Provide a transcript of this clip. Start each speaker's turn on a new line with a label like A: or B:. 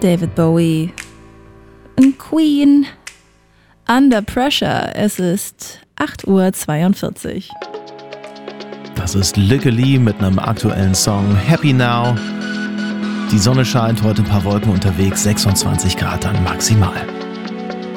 A: David Bowie, Queen, Under Pressure. Es ist 8:42 Uhr.
B: Das ist Lykke Li mit einem aktuellen Song Happy Now. Die Sonne scheint, heute ein paar Wolken unterwegs, 26 Grad dann maximal.